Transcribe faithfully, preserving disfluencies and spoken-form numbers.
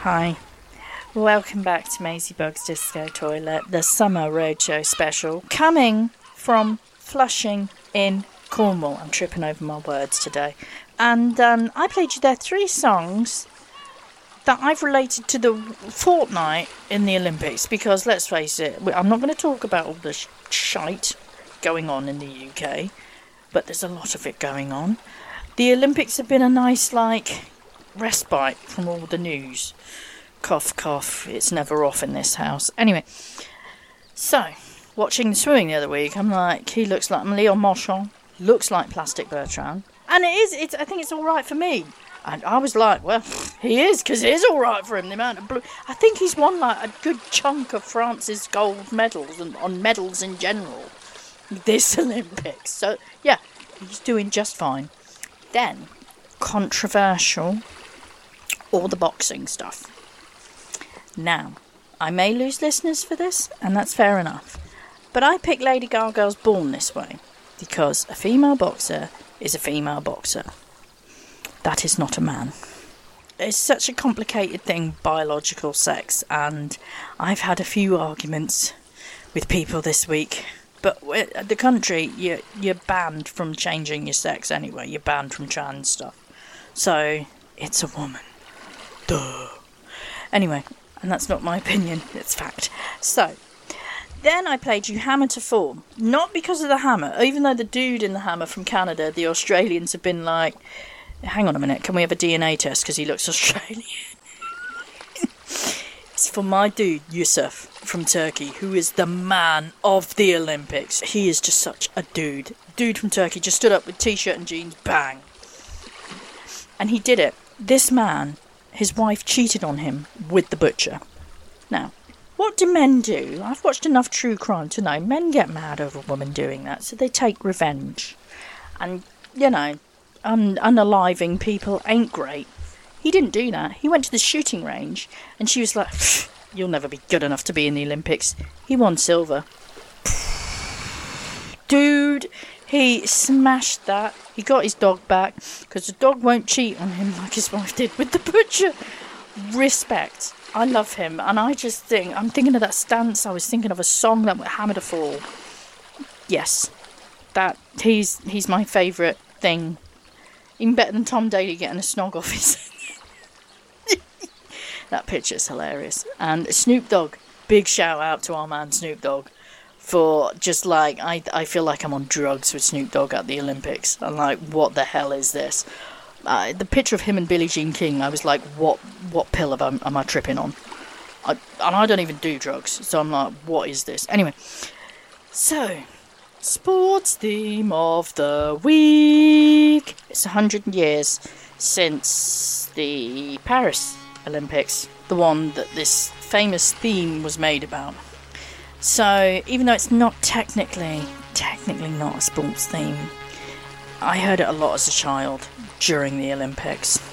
Hi. Welcome back to Maisie Bug's Disco Toilet, the summer roadshow special, coming from Flushing in Cornwall. I'm tripping over my words today. And um, I played you there three songs that I've related to the fortnight in the Olympics, because let's face it, I'm not going to talk about all the sh- shite going on in the U K, but there's a lot of it going on. The Olympics have been a nice, like, respite from all the news. Cough, cough, it's never off in this house. Anyway, so, watching the swimming the other week, I'm like, he looks like Leon Marchand, looks like Plastic Bertrand, and it is, it's, I think it's alright for me. And I was like, well, he is, because it is alright for him, the amount of blue. I think he's won, like, a good chunk of France's gold medals, and on medals in general, this Olympics. So, yeah, he's doing just fine. Then, controversial, all the boxing stuff. Now, I may lose listeners for this, and that's fair enough, but I picked Lady Gaga's Born This Way, because a female boxer is a female boxer. That is not a man. It's such a complicated thing, biological sex, and I've had a few arguments with people this week. But at the country, you're, you're banned from changing your sex anyway. You're banned from trans stuff. So, it's a woman. Duh. Anyway, and that's not my opinion, it's fact. So, then I played you Hammer to Fall. Not because of the hammer, even though the dude in the hammer from Canada, the Australians have been like, hang on a minute, can we have a D N A test because he looks Australian? It's for my dude, Yusuf, from Turkey, who is the man of the Olympics. He is just such a dude. Dude from Turkey just stood up with t-shirt and jeans, bang. And he did it. This man, his wife cheated on him with the butcher. Now, what do men do? I've watched enough true crime to know men get mad over a woman doing that, so they take revenge. And, you know, un- unaliving people ain't great. He didn't do that. He went to the shooting range, and she was like, you'll never be good enough to be in the Olympics. He won silver. Dude, he smashed that. He got his dog back, because the dog won't cheat on him like his wife did with the butcher. Respect. I love him, and I just think, I'm thinking of that stance, I was thinking of a song that would Hammer to Fall. Yes, that, he's, he's my favourite thing. Even better than Tom Daley getting a snog off his... That picture's hilarious. And Snoop Dogg, big shout out to our man Snoop Dogg for just like, I I feel like I'm on drugs with Snoop Dogg at the Olympics. I'm like, what the hell is this? Uh, the picture of him and Billie Jean King, I was like, what what pill am I, am I tripping on? I, and I don't even do drugs, so I'm like, what is this? Anyway, so, sports theme of the week. It's one hundred years since the Paris Olympics, the one that this famous theme was made about. So, even though it's not technically, technically not a sports theme, I heard it a lot as a child during the Olympics.